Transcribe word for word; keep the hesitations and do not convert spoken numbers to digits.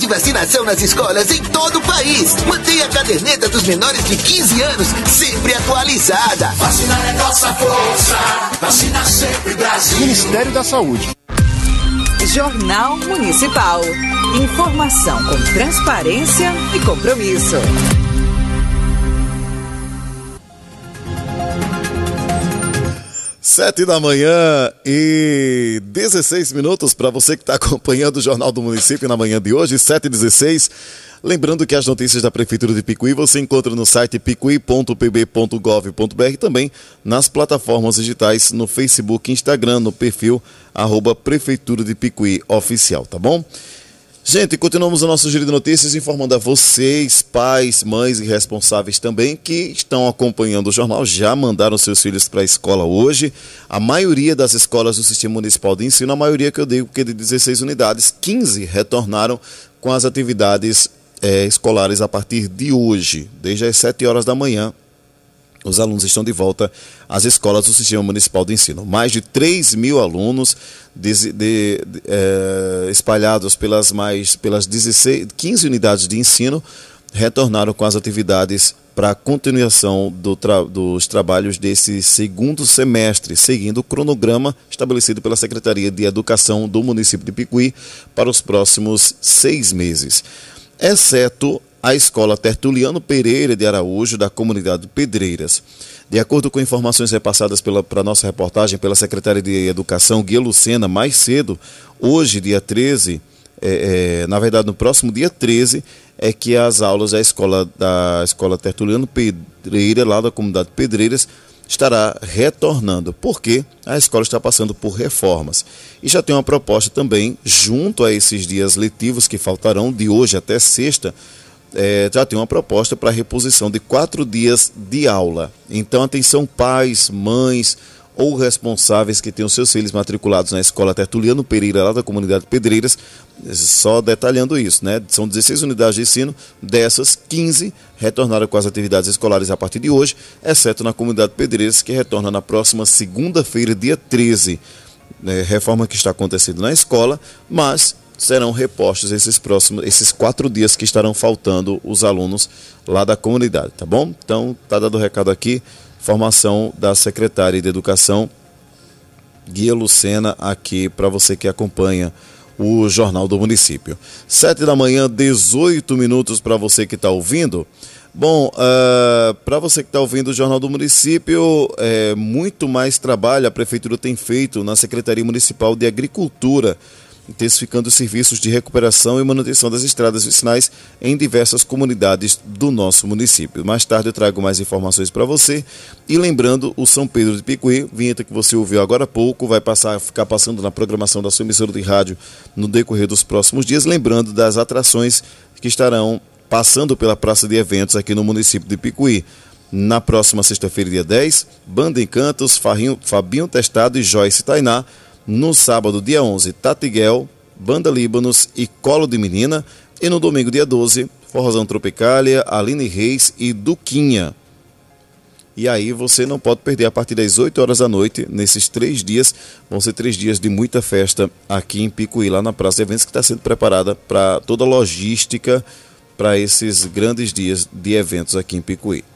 de vacinação nas escolas em todo o país. Mantenha a caderneta dos menores de quinze anos sempre atualizada. Vacinar é nossa força. Vacina sempre Brasil. Ministério da Saúde. Jornal Municipal. Informação com transparência e compromisso. Sete da manhã e dezesseis minutos para você que está acompanhando o Jornal do Município na manhã de hoje, sete e dezesseis. Lembrando que as notícias da Prefeitura de Picuí você encontra no site picuí ponto p b ponto gov ponto b r e também nas plataformas digitais no Facebook e Instagram, no perfil arroba Prefeitura de Picuí Oficial, tá bom? Gente, continuamos o nosso giro de notícias informando a vocês, pais, mães e responsáveis também que estão acompanhando o jornal, já mandaram seus filhos para a escola hoje. A maioria das escolas do Sistema Municipal de Ensino, a maioria que eu digo que é de dezesseis unidades, quinze retornaram com as atividades é, escolares a partir de hoje, desde as sete horas da manhã. Os alunos estão de volta às escolas do Sistema Municipal de Ensino. Mais de três mil alunos de, de, de, é, espalhados pelas, mais, pelas dezesseis, quinze unidades de ensino retornaram com as atividades para a continuação do tra, dos trabalhos desse segundo semestre, seguindo o cronograma estabelecido pela Secretaria de Educação do município de Picuí para os próximos seis meses. Exceto a Escola Tertuliano Pereira de Araújo, da comunidade Pedreiras. De acordo com informações repassadas para a nossa reportagem pela secretária de Educação, Guia Lucena, mais cedo, hoje, dia treze, é, é, na verdade, no próximo dia treze, é que as aulas da Escola, da escola Tertuliano Pereira, lá da comunidade Pedreiras, estará retornando, porque a escola está passando por reformas. E já tem uma proposta também, junto a esses dias letivos que faltarão, de hoje até sexta, É, já tem uma proposta para a reposição de quatro dias de aula. Então, atenção pais, mães ou responsáveis que tenham seus filhos matriculados na Escola Tertuliano Pereira, lá da comunidade Pedreiras, só detalhando isso, né? São dezesseis unidades de ensino, dessas quinze retornaram com as atividades escolares a partir de hoje, exceto na comunidade Pedreiras, que retorna na próxima segunda-feira, dia treze. É, reforma que está acontecendo na escola, mas serão repostos esses próximos, esses quatro dias que estarão faltando os alunos lá da comunidade, tá bom? Então, tá dado o recado aqui, formação da secretária de Educação, Guia Lucena, aqui para você que acompanha o Jornal do Município. Sete da manhã, dezoito minutos para você que está ouvindo. Bom, uh, para você que está ouvindo o Jornal do Município, é, muito mais trabalho a Prefeitura tem feito na Secretaria Municipal de Agricultura, intensificando os serviços de recuperação e manutenção das estradas vicinais em diversas comunidades do nosso município. Mais tarde eu trago mais informações para você. E lembrando, o São Pedro de Picuí, vinheta que você ouviu agora há pouco, vai passar, ficar passando na programação da sua emissora de rádio no decorrer dos próximos dias, lembrando das atrações que estarão passando pela Praça de Eventos aqui no município de Picuí. Na próxima sexta-feira, dia dez, Banda Encantos, Fabinho, Fabinho Testado e Joyce Tainá. No sábado, dia onze, Tatiguel, Banda Líbanos e Colo de Menina. E no domingo, dia doze, Forrozão Tropicália, Aline Reis e Duquinha. E aí você não pode perder a partir das oito horas da noite, nesses três dias, vão ser três dias de muita festa aqui em Picuí, lá na Praça de Eventos, que está sendo preparada para toda a logística para esses grandes dias de eventos aqui em Picuí.